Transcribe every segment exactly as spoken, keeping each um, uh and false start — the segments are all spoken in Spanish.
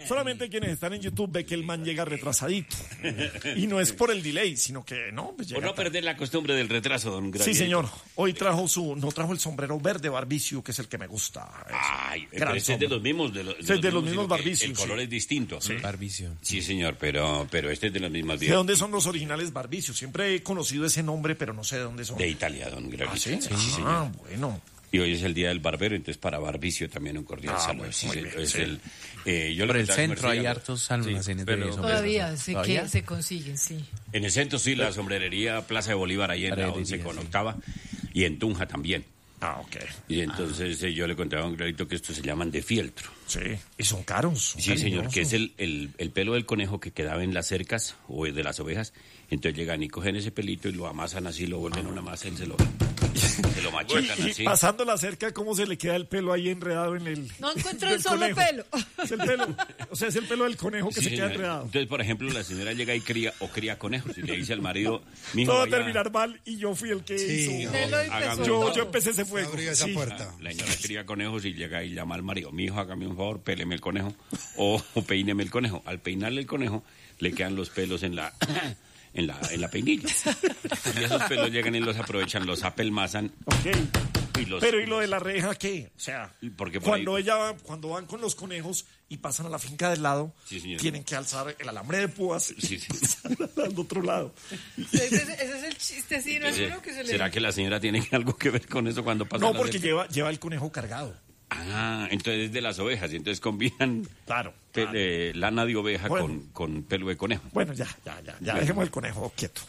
Solamente quienes están en YouTube ve que el man llega retrasadito. Y no es por el delay, sino que no. Pues por no tarde. perder la costumbre del retraso, don Graciela. Sí, señor. Hoy trajo su, no trajo el sombrero verde Barbicio, que es el que me gusta. Ay, pero ese es de los mismos. De, lo, de, sí, los, de los mismos mismos Barbicios. El color sí. es distinto. Sí. Barbicio. Sí, señor, pero, pero este es de las mismas. ¿De dónde son los originales Barbicios? Siempre he conocido ese nombre, pero no sé de dónde son. De Italia, don Graciela. ¿Ah, sí? Sí, ah, señor. bueno. Y hoy es el día del barbero, entonces para Barbicio también un cordial Ah, saludo. bueno, Sí, muy sí, bien, es sí. el, eh, yo Por le el contaba a centro hay Marcela, hartos almacenes sí, de pero- sombreros. Todavía, sé ¿Todavía? que se consiguen, sí. En el centro sí, la sombrerería Plaza de Bolívar, ahí en la Sombrerería, once con sí. octava, y en Tunja también. Ah, ok. Y entonces eh, yo le contaba a un clarito que estos se llaman de fieltro. Sí. Y son caros. Son Sí, señor, cariñosos. que es el, el, el pelo del conejo que quedaba en las cercas o de las ovejas. Entonces llegan y cogen ese pelito y lo amasan así, lo vuelven una masa y se lo, se lo machacan Y, y así. pasando la cerca, ¿cómo se le queda el pelo ahí enredado en el... No encuentro del el solo conejo? pelo. Es el pelo. O sea, es el pelo del conejo que Sí, se queda señor. enredado. Entonces, por ejemplo, la señora llega y cría o cría conejos y le dice al marido, mijo, Todo va a vaya- terminar mal y yo fui el que Sí, hizo... no. Él lo empezó Hágame- Yo, todo. yo empecé ese fuego. Abrió esa Sí. puerta. La señora cría conejos y llega y llama al marido, mi hijo, hágame un favor, péleme el conejo o, o peíneme el conejo. Al peinarle el conejo, le quedan los pelos en la en la, en la peinilla. Y esos pelos llegan y los aprovechan, los apelmazan Ok. y los... Pero ¿y lo de la reja qué? O sea, Porque por cuando ahí- ella va- cuando van con los conejos y pasan a la finca del lado, Sí, señor. tienen que alzar el alambre de púas y Sí, sí. pasar al otro lado. Ese, es- ese es el chiste, sí, no es Ese- uno que se le... ¿Será que la señora tiene algo que ver con eso cuando pasa No, la porque cerca? lleva, lleva el conejo cargado. Ah, entonces es de las ovejas y entonces combinan Claro. pe- claro. eh, lana de oveja Bueno. con, con pelo de conejo. Bueno, ya, ya, ya, ya dejemos el conejo quieto.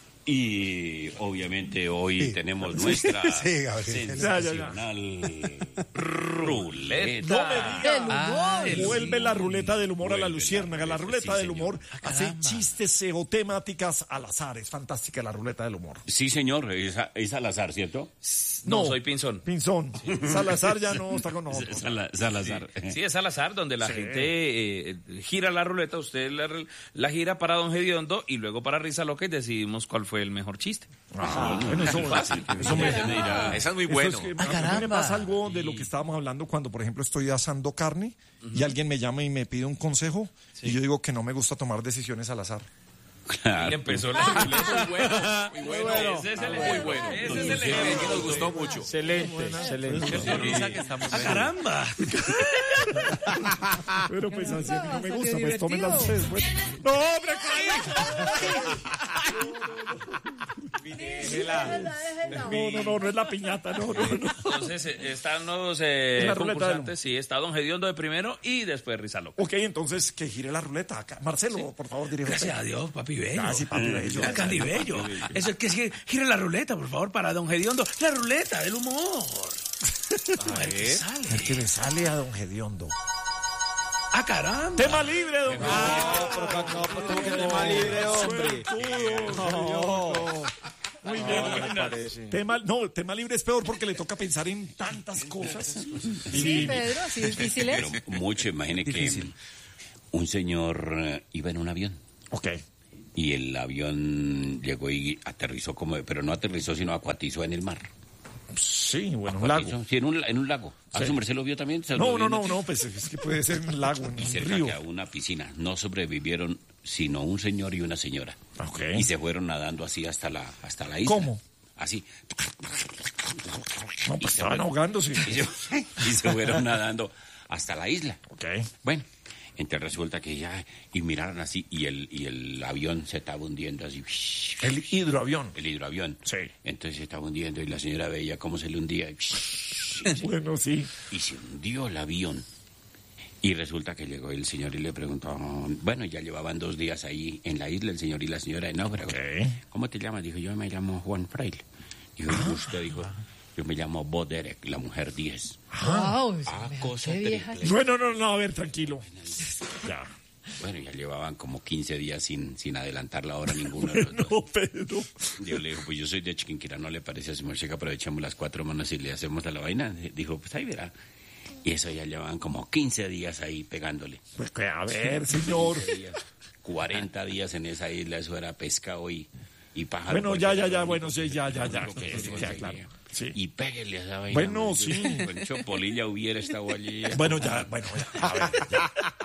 Y obviamente hoy Sí. tenemos nuestra Sí, Gabriel. Ya, ya, ya. sensacional ruleta. No me diga. El humor. Ah, el- Vuelve la ruleta del humor a la Vuelve la luciérnaga. La ruleta, ruleta sí, del señor. humor Ah, hace caramba. chistes eh, o temáticas al azar. Es fantástica la ruleta del humor. Sí, señor, es, a- es al azar, ¿cierto? No, soy Pinzón. Pinzón. Salazar ya no está con nosotros. Sala- Salazar. Sí, es al azar, donde la Sí. gente eh, gira la ruleta, usted la, la gira para Don Gediondo y luego para Risa Loca y decidimos cuál fue el mejor chiste. Ah, bueno, eso, eso me, me dirá. Esa es muy eso bueno. es que Ah, a mí me caramba. pasa algo de lo que estábamos hablando cuando, por ejemplo, estoy asando carne y alguien me llama y me pide un consejo y yo digo que no me gusta tomar decisiones al azar. Claro. Empezó la ruleta. Muy bueno, muy bueno. Ese es el muy bueno. Ese es el ejemplo. Nos gustó mucho. Excelente, excelente. ¡Ah, caramba! Pero pues así a mí no me Salió gusta, pues tómenla divertido. ustedes. Bueno. No, hombre, Déjela, déjela. no, no, no, no es la piñata, no, no, no. Entonces eh, están los eh, En la ruleta del concursantes. Sí, está Don Gediondo de primero y después Risa Loca. Ok, entonces que gire la ruleta acá. Marcelo, por favor, dirige. Gracias a Dios, papi bello. Ah, sí, papi bello. Ah, Candy bello. Eso es que sí, gira la ruleta, por favor, para Don Gediondo. La ruleta del humor. A ver qué sale. El que le sale a don Gediondo. ¡Ah, caramba! Tema libre, don Tema libre, hombre. Suertudo. Muy bien. Tema, no, tema libre es peor porque le toca pensar en tantas cosas. Sí, Pedro, así difícil es. Pero mucho, imagine que un señor eh, iba en un avión Ok. y el avión llegó y aterrizó como, pero no aterrizó sino acuatizó en el mar. Sí, bueno, un lago. Acuatizó, sí, en un, en un lago. ¿A Sí. su merced lo vio también? ¿Se lo No, vio no, en- no, no, pues es que puede ser un lago, en Y un cerca río. que a una piscina. No sobrevivieron sino un señor y una señora. Ok. Y se fueron nadando así hasta la, hasta la isla. ¿Cómo? Así. No, pues estaban ahogándose. Y se, y se fueron nadando hasta la isla. Ok. Bueno, entonces resulta que ya, y miraron así, y el, y el avión se estaba hundiendo así. El hidroavión. El hidroavión. Sí. Entonces se estaba hundiendo y la señora veía cómo se le hundía. Y, Bueno, sí. y se hundió el avión. Y resulta que llegó el señor y le preguntó, bueno, ya llevaban dos días ahí en la isla, el señor y la señora. No, pero, Ok. ¿cómo te llamas? Dijo, yo me llamo Juan Fraile. Dijo, ¿y usted? Dijo, yo me llamo Bo Derek, la mujer diez. Wow, Ah, mira, cosa qué vieja. triple. No, no, no, no, a ver, tranquilo. Ya. Bueno, ya llevaban como quince días sin, sin adelantar la hora ninguno de los dos. No, Pedro. Yo le dijo, pues yo soy de Chiquinquirá, ¿no le parece a su merced que aprovechamos las cuatro manos y le hacemos a la vaina? Dijo, pues ahí verá. Y eso ya llevaban como quince días ahí pegándole. Pues que, a ver, señor. quince días, cuarenta días en esa isla, eso era pescado y, y pájaro. Bueno, porque ya, era ya, ya, lo bueno, único sí, que- ya, ya, ya, lo único que que se queda conseguía. claro. Sí. Y péguele a esa vaina. Bueno, man. sí. Con Chopolilla hubiera estado allí. Bueno, ya, bueno, ya, a ver, ya.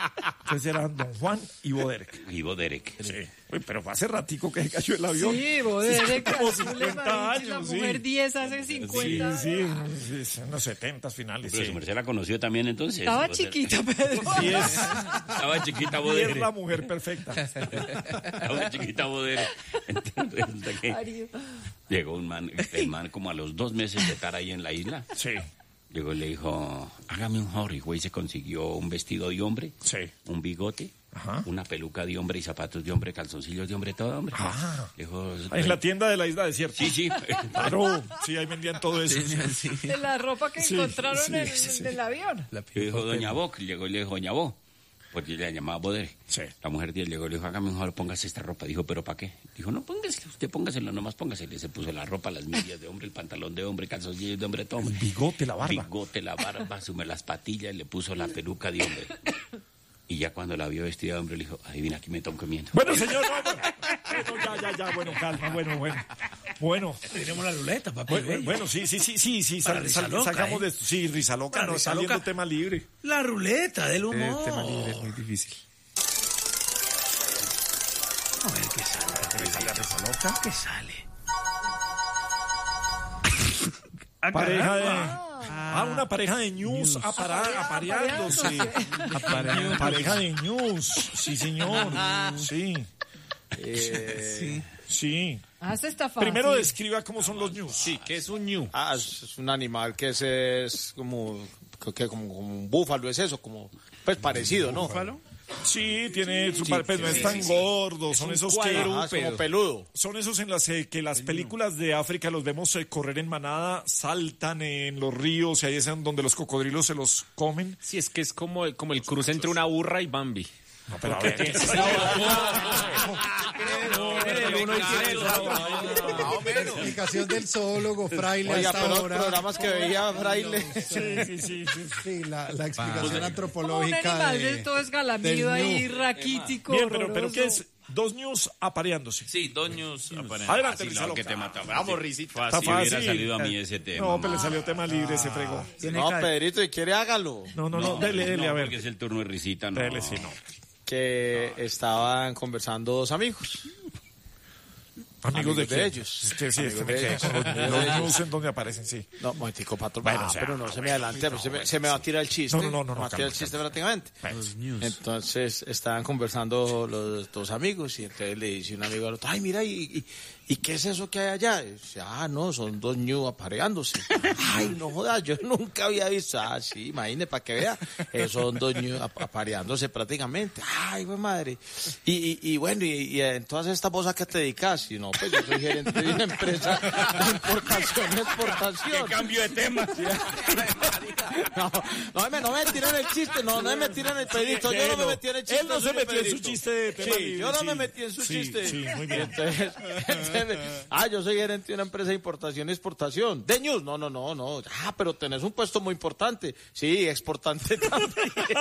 Entonces eran Don Juan y Boderek. Y Boderek. Sí. Uy, pero fue hace ratico que cayó el avión. Sí, Boderek. Como calcule, cincuenta marica, años, La mujer sí. diez hace Sí, cincuenta. sí, sí, sí, en los setentas finales. Pero Sí. su merced la conoció también entonces. Estaba O sea, chiquita, Pedro. Y es, Estaba chiquita y es Boderek. la mujer perfecta. Estaba chiquita Boderek. Entonces resulta que Mario. llegó un man, el man como a los dos meses de estar ahí en la isla. Sí, Llegó y le dijo, hágame un favor, y güey se consiguió un vestido de hombre, sí. un bigote, Ajá. una peluca de hombre y zapatos de hombre, calzoncillos de hombre, todo hombre. Ah. Dijo, En la tienda de la isla desierta. sí, sí. Claro, sí, ahí vendían todo eso. De la ropa que Sí, encontraron sí, en, sí. en el avión. Le dijo Doña Bo, que llegó y le dijo Doña Bo, porque ella la llamaba Boder. Sí. La mujer de él llegó y le dijo, hágame un favor, póngase esta ropa. Dijo, ¿pero para qué? Dijo, no, póngase, usted póngaselo, nomás póngaselo. Se puso la ropa, las medias de hombre, el pantalón de hombre, calzoncillos de hombre, todo. El bigote, la barba. Bigote, la barba, sume las patillas, le puso la peluca de hombre. Y ya cuando la vio vestida de hombre, le dijo, adivina, aquí me están comiendo. Bueno, señor, no, bueno, bueno, ya, ya, ya, bueno, calma, bueno, bueno. Bueno, Tenemos la ruleta, papi. bueno, bello. bueno, sí, sí, sí, sí, sí, Para sal- risa sal- loca, sacamos ¿eh? de esto. Sí, risa loca, Para no, risa saliendo loca. tema libre. La ruleta del humor. tema libre es muy difícil. A ver qué sale. Risa, la risa loca. ¿Qué sale? Ah, Pareja de... caramba. Ah, una pareja de news apara- apareándose. Apareándose. Pareja de news, sí, señor. Sí, Sí. sí. Ah, se está fácil. Primero describa cómo son los news. Sí, ¿qué es un ñu? Ah, es, es un animal que es, es como, creo que como, como un búfalo, es eso, como, pues parecido, ¿no? ¿Búfalo? Sí, tiene su par- pues no es tan gordo, son esos que Ajá, es como peludo. son esos en las eh, que las películas de África los vemos eh, correr en manada, saltan en los ríos, y ahí es en donde los cocodrilos se los comen. Sí, es que es como, como el cruce entre una burra y Bambi. No, pero a ver, ¿qué es eso? La explicación del zoólogo Fraile Oiga, hasta pero los ahora. programas que veía Fraile. Sí, sí, sí, sí. Sí, la, la explicación Como un antropológica animal de, de todo escalamido del ahí, ñu. raquítico. Bien, pero, pero horroroso. ¿qué es? Dos news apareándose. Sí, doños. Adelante, Fácil, Risa lo loca. que te mataba. Vamos, risita. Fácil, Está fácil. hubiera salido a mí ese tema. No, pero le salió tema libre, se fregó. No, Pedrito, y quiere hágalo. No, no, no, dele, dele, no, a ver. porque es el turno de risita, no. Dele, sí, no. Que estaban conversando dos amigos. Amigos de, Amigos de quién? ellos. Sí, sí, es Amigos que me de quedé ellos. con los, Amigos los de ellos. news en donde aparecen, sí. No, momentico, patrón. Bueno, Ah, o sea, pero no no, se me bueno, adelante, no, se, me, bueno. se me va a tirar el chiste. No, no, no, no, Me va a tirar el calma, chiste prácticamente. Bueno. Entonces estaban conversando los dos amigos y entonces le dice un amigo al otro, ay, mira, ¿y, y, y qué es eso que hay allá? Y dice, ah, no, son dos ñu apareándose. Ay, no jodas, yo nunca había visto. Ah, sí, imagínese para que vea. Eh, son dos ñu ap- apareándose prácticamente. Ay, güey, madre. Y, y, y bueno, y, y en todas estas cosas que te dedicas, y no, pues yo soy gerente de una empresa de importación y exportación. Cambio de tema. No, no me, no me tiran el chiste, no, no me tiran el pedito, yo no me metí en el chiste. Él no se suyo, metió en su Pedrito. chiste de tema Sí, libre, yo no sí. me metí en su Sí, chiste. sí, muy bien. Entonces, entonces, ah, yo soy gerente de una empresa de importación y exportación. De news, no, no, no, no. Ah, pero tenés un puesto muy importante. Sí, exportante también.